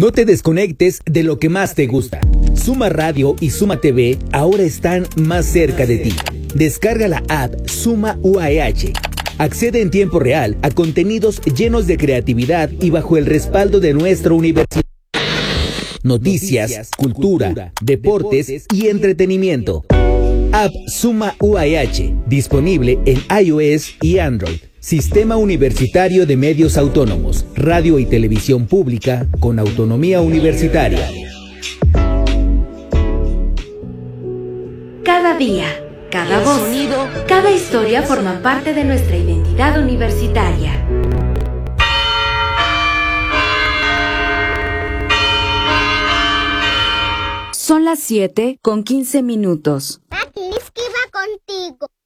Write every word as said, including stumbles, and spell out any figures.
No te desconectes de lo que más te gusta. Suma Radio y Suma T V ahora están más cerca de ti. Descarga la app Suma U A E H. Accede en tiempo real a contenidos llenos de creatividad y bajo el respaldo de nuestra universidad. Noticias, cultura, deportes y entretenimiento. App Suma U A E H, disponible en iOS y Android. Sistema Universitario de Medios Autónomos, radio y televisión pública con autonomía universitaria. Cada día, cada voz, sonido, cada historia forma parte de nuestra identidad universitaria. Son las siete con quince minutos. Aquí, es que va contigo.